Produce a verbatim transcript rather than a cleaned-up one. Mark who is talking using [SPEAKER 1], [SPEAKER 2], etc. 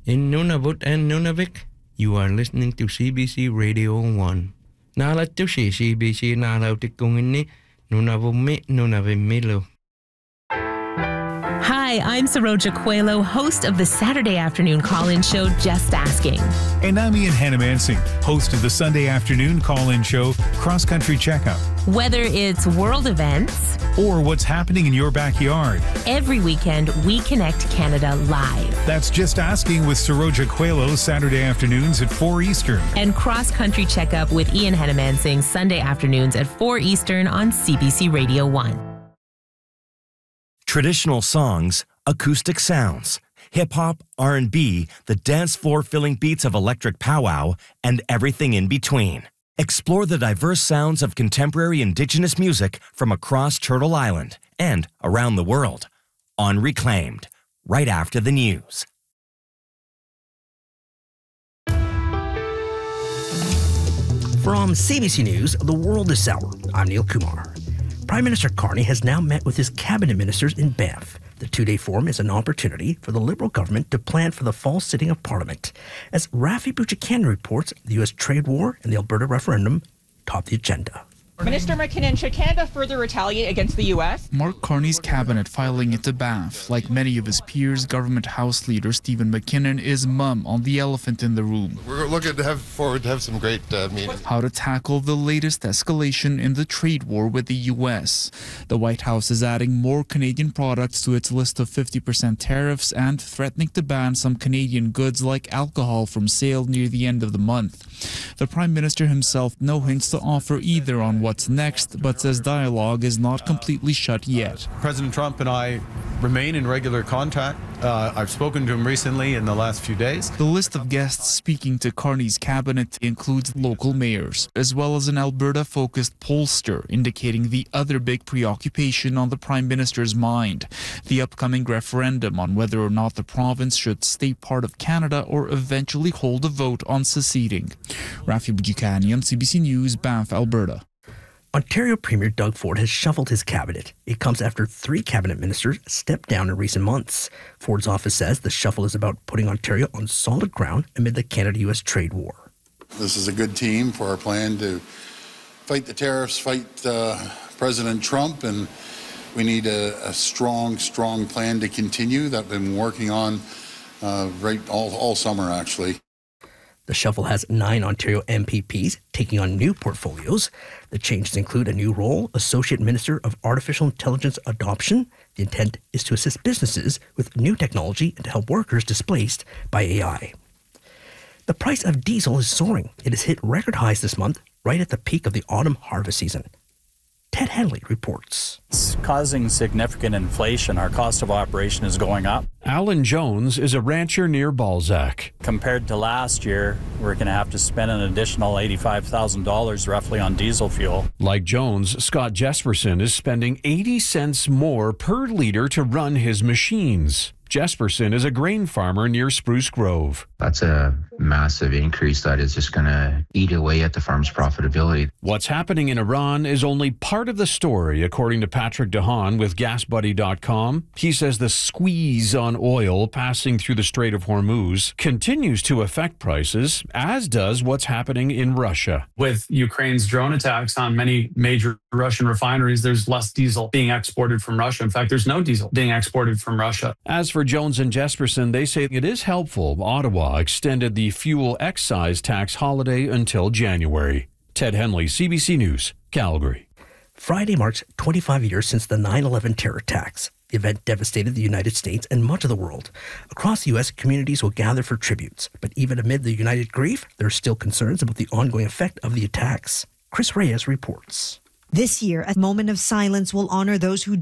[SPEAKER 1] In Nunavut and Nunavik, you are listening to C B C Radio one. Nalat to si C B C nalautik kong ini Nunavumi Nunavimilu.
[SPEAKER 2] Hi, I'm Saroja Coelho, host of the Saturday afternoon call-in show Just Asking.
[SPEAKER 3] And I'm Ian Hannamansing, host of the Sunday afternoon call-in show Cross Country Checkup.
[SPEAKER 2] Whether it's world events
[SPEAKER 3] or what's happening in your backyard,
[SPEAKER 2] every weekend we connect Canada live.
[SPEAKER 3] That's Just Asking with Saroja Coelho, Saturday afternoons at four Eastern.
[SPEAKER 2] And Cross Country Checkup with Ian Hannamansing, Sunday afternoons at four Eastern on C B C Radio one.
[SPEAKER 4] Traditional songs, acoustic sounds, hip-hop, R and B, the dance floor-filling beats of electric powwow, and everything in between. Explore the diverse sounds of contemporary Indigenous music from across Turtle Island and around the world on Reclaimed, right after the news.
[SPEAKER 5] From C B C News, The World is Sour, I'm Neil Kumar. Prime Minister Carney has now met with his cabinet ministers in Banff. The two-day forum is an opportunity for the Liberal government to plan for the fall sitting of Parliament. As Rafi Buchanan reports, the U S trade war and the Alberta referendum top the agenda.
[SPEAKER 6] Minister McKinnon, should Canada further retaliate against the U S?
[SPEAKER 7] Mark Carney's cabinet filing into Banff. Like many of his peers, Government House Leader Stephen McKinnon is mum on the elephant in the room.
[SPEAKER 8] We're looking to have forward to have some great uh, meetings.
[SPEAKER 7] How to tackle the latest escalation in the trade war with the U S. The White House is adding more Canadian products to its list of fifty percent tariffs and threatening to ban some Canadian goods like alcohol from sale near the end of the month. The Prime Minister himself no hints to offer either on what's next, but says dialogue is not completely shut yet.
[SPEAKER 9] President Trump and I remain in regular contact. Uh, I've spoken to him recently in the last few days.
[SPEAKER 7] The list of guests speaking to Carney's cabinet includes local mayors, as well as an Alberta-focused pollster, indicating the other big preoccupation on the Prime Minister's mind, the upcoming referendum on whether or not the province should stay part of Canada or eventually hold a vote on seceding. Rafi Buchanan, C B C News, Banff, Alberta.
[SPEAKER 5] Ontario Premier Doug Ford has shuffled his cabinet. It comes after three cabinet ministers stepped down in recent months. Ford's office says the shuffle is about putting Ontario on solid ground amid the Canada-U S trade war.
[SPEAKER 10] This is a good team for our plan to fight the tariffs, fight uh, President Trump, and we need a, a strong, strong plan to continue that we've been working on uh, right all, all summer, actually.
[SPEAKER 5] The shuffle has nine Ontario M P Ps taking on new portfolios. The changes include a new role, Associate Minister of Artificial Intelligence Adoption. The intent is to assist businesses with new technology and to help workers displaced by A I. The price of diesel is soaring. It has hit record highs this month, right at the peak of the autumn harvest season. Ted Henley reports.
[SPEAKER 11] It's causing significant inflation. Our cost of operation is going up.
[SPEAKER 12] Alan Jones is a rancher near Balzac.
[SPEAKER 11] Compared to last year, we're going to have to spend an additional eighty-five thousand dollars roughly on diesel fuel.
[SPEAKER 12] Like Jones, Scott Jesperson is spending eighty cents more per liter to run his machines. Jesperson is a grain farmer near Spruce Grove.
[SPEAKER 13] That's a massive increase that is just going to eat away at the farm's profitability.
[SPEAKER 12] What's happening in Iran is only part of the story, according to Patrick DeHaan with gas buddy dot com. He says the squeeze on oil passing through the Strait of Hormuz continues to affect prices, as does what's happening in Russia.
[SPEAKER 14] With Ukraine's drone attacks on many major Russian refineries, there's less diesel being exported from Russia. In fact, there's no diesel being exported from Russia.
[SPEAKER 12] As for Jones and Jesperson, they say it is helpful. Ottawa extended the fuel excise tax holiday until January. Ted Henley, C B C News, Calgary.
[SPEAKER 5] Friday marks twenty-five years since the nine eleven terror attacks. The event devastated the United States and much of the world. Across the U S, communities will gather for tributes. But even amid the united grief, there are still concerns about the ongoing effect of the attacks. Chris Reyes reports.
[SPEAKER 15] This year, a moment of silence will honor those who